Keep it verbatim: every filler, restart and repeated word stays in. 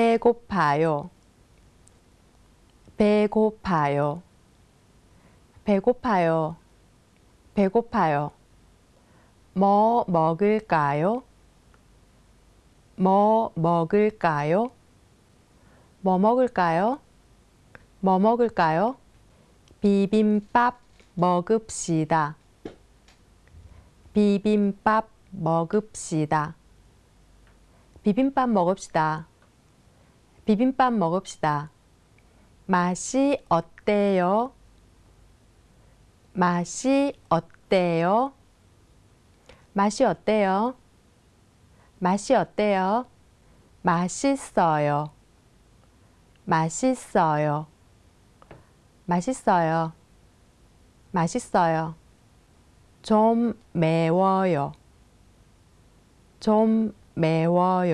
배고파요. 배고파요. 배고파요. 배고파요. 뭐 먹을까요? 뭐 먹을까요? 뭐 먹을까요? 뭐 먹을까요? 비빔밥 먹읍시다. 비빔밥 먹읍시다. 비빔밥 먹읍시다. 비빔밥 먹읍시다. 맛이 어때요? 맛이 어때요? 맛이 어때요? 맛이 어때요? 맛있어요. 맛있어요. 맛있어요. 맛있어요. 좀 매워요. 좀 매워요.